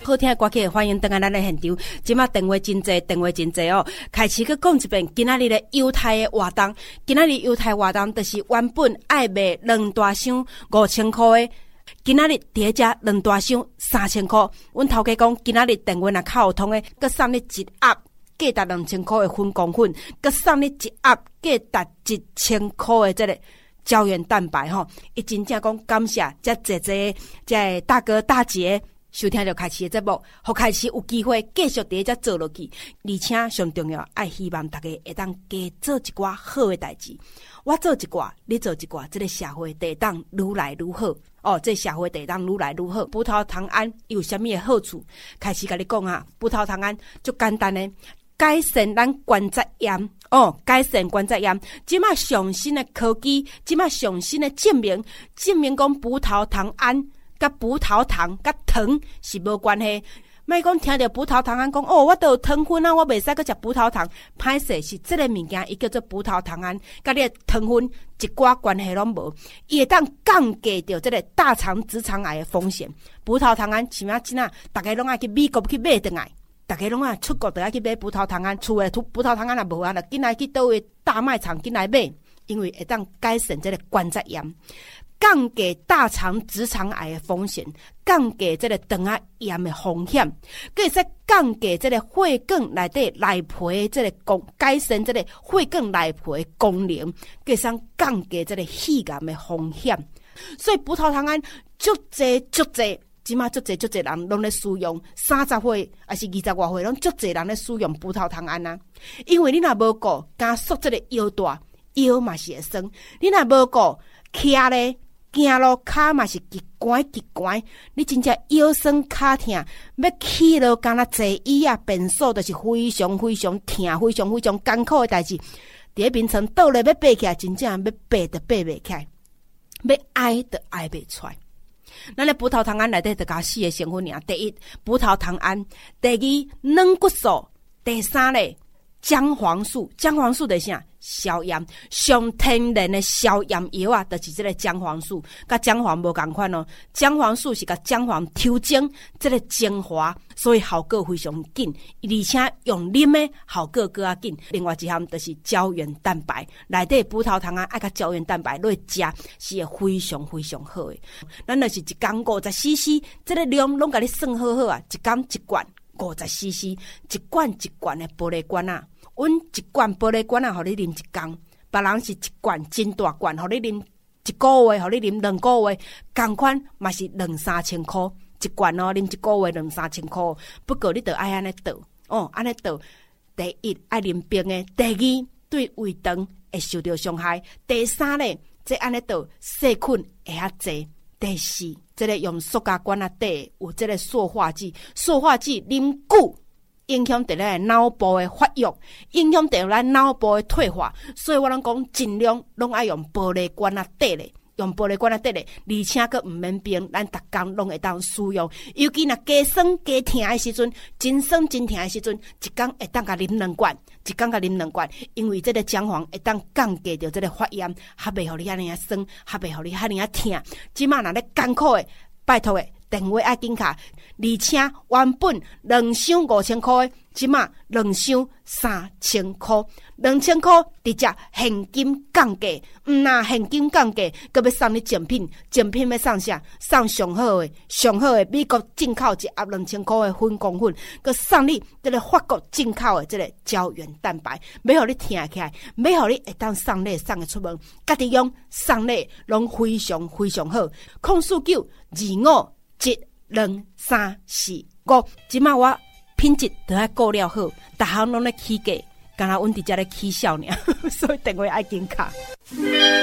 好听的歌曲，欢迎登来咱的现场。今麦电话真济哦。开始去讲一遍，今仔日的犹太的活动，今仔日犹太活动就是原本爱卖2大箱5000块的，今仔日第一只2大箱3000块。阮头家讲，今仔日电话若较有通的，佮送你一盒价值2000块的粉公粉，佮送你一盒价值1000块的这个胶原蛋白吼。伊真正讲感谢这济这大哥大姐。收听着开始的节目，互开始有机会继续伫遮做落去，而且上重要，爱希望大家会当加做一寡好的代志。我做一寡，你做一寡，这个社会会当愈来愈好。哦，这社会会当愈来愈好。葡萄糖胺有啥物的好处？开始甲你讲啊，葡萄糖胺就简单的改善咱关节炎。哦，改善关节炎。即卖上新的科技，即卖上新的证明讲葡萄糖胺。甲葡萄糖甲糖是无关系，莫讲听到葡萄糖胺讲哦，我都有糖分啊，我袂使佮食葡萄糖。歹势是这个物件，伊叫做葡萄糖胺，甲你的糖分一寡关系拢无，伊会当降低掉这个大肠直肠癌的风险。葡萄糖胺像怎啊，大家拢爱去美国去买倒来，大家拢爱出国都爱去买葡萄糖胺，厝的葡萄糖胺也无啊，紧来去倒位大卖场紧来买，因为会当改善这个关节炎。降低大肠直肠癌的风险，降低这个肠仔炎的风险，佮会使降低这个血管内底内皮这个改善这个血管内皮的功能，佮会使降低这个血癌的风险。所以葡萄糖胺足济，即马足济人拢咧使用，30岁还是20外岁拢足济人咧使用葡萄糖胺啊。因为你若无顾加速这个腰大，腰嘛是会酸；你若无顾徛咧。行路骹嘛是极悬，你真正腰酸骹痛，要起落敢若坐椅啊，便所就是非常痛，非常艰苦的代志。伫面床倒咧要爬起来，真正要爬都爬袂起来，要挨都挨袂出来。咱咧葡萄糖胺内底就加4个成分尔：第一，葡萄糖胺；第二，软骨素；第三咧，姜黄素。姜黄素就是啥？消炎，上天然的消炎药啊，就是这个姜黄素，甲姜黄无共款哦。姜黄素是甲姜黄抽精，这个精华，所以效果非常紧，而且用啉的效果更加紧。另外一项就是胶原蛋白，内底葡萄糖胺爱甲胶原蛋白落食是会非常好的。咱就是一天50cc， 这个量拢甲你算好好啊，一天一罐50cc， 一罐的玻璃罐啊。阮一罐玻璃罐啊，互你啉一天；别人是一罐真大罐，互你啉一个月，互你啉2个月，同款嘛是2-3千块一罐哦，啉一个月2-3千块。不过你得爱安尼倒哦，安尼倒。第一爱啉冰的，第二对胃肠会受到伤害，第三咧，这安尼倒细菌会较济。第四，这个用塑胶罐啊底有这个塑化剂，啉久。影响到咱脑部的发育，影响到咱脑部的退化，所以我讲尽量拢爱用玻璃罐啊底咧，而且佫毋免冰，咱逐工拢会当使用。尤其若加酸加痛的时阵，真酸真痛的时阵，一天会当甲啉2罐，因为这个姜黄会当降低掉这个发炎，还袂互你遐尼啊酸，还袂互你遐尼啊痛。即马若咧艰苦的，拜托的。电话爱紧卡，而且原本2箱5000块，即马2箱3000块，2000块直接现金降价，若现金降价，佮要送你奖品要送啥？送上好的美国进口一盒2000块的粉公粉，佮送你这个法国进口的这个胶原蛋白，要互你听起来，要互你会当送礼送得出门，家己用送礼拢非常好。049-12345，即马我品质都要顾了好，逐项拢咧起价，敢若阮伫遮咧起笑尔，所以电话爱紧卡。